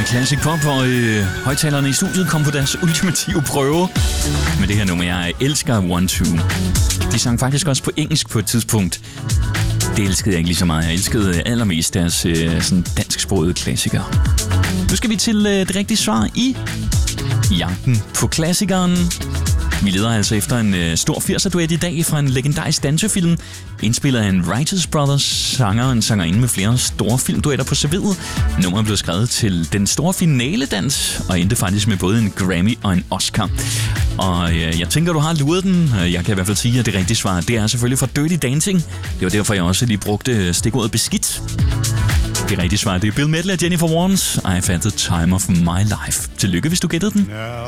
Classic Pop, og højtalerne i studiet kom på deres ultimative prøve med det her nummer. Jeg elsker One Two. De sang faktisk også på engelsk på et tidspunkt. Det elskede jeg ikke lige så meget. Jeg elskede allermest deres sådan dansksprogede klassikere. Nu skal vi til det rigtige svar i jagten på klassikeren. Vi leder altså efter en stor 80'er-duet i dag fra en legendarisk dansefilm, indspillet af en Wrights Brothers sangerinde med flere store filmduetter på serviet. Nummeret blev skrevet til den store finaledans og endte faktisk med både en Grammy og en Oscar. Og jeg tænker, du har luret den. Jeg kan i hvert fald sige, at det rigtige svar, det er selvfølgelig fra Dirty Dancing. Det var derfor, jeg også lige brugte stikordet beskidt. Det rigtige svar, det er Bill Medley og Jennifer Warnes. I've had the time of my life. Tillykke, hvis du gættede den.